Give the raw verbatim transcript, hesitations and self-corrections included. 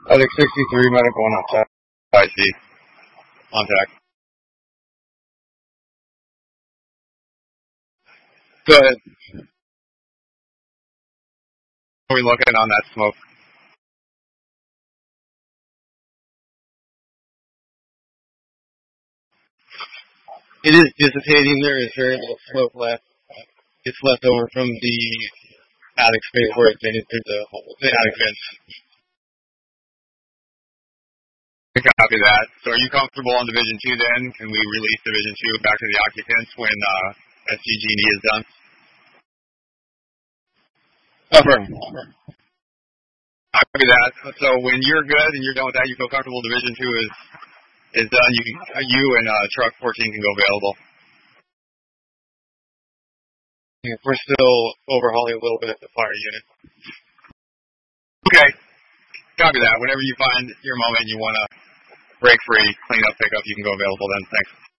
Medic sixty-three, medic one outside. I see. Contact. Go ahead. Are we looking on that smoke? It is dissipating. There is very little smoke left. It's left over from the attic space where it's in through the hole, the attic vents. Copy that. So are you comfortable on Division two then? Can we release Division two back to the occupants when uh, S G G D is done? Affirm. Copy that. So when you're good and you're done with that, you feel comfortable Division two is is done, you can, you and uh, Truck fourteen can go available. Yeah, we're still overhauling a little bit at the fire unit. Okay. Copy that. Whenever you find your moment you want to break free, clean up, pick up, you can go available then. Thanks.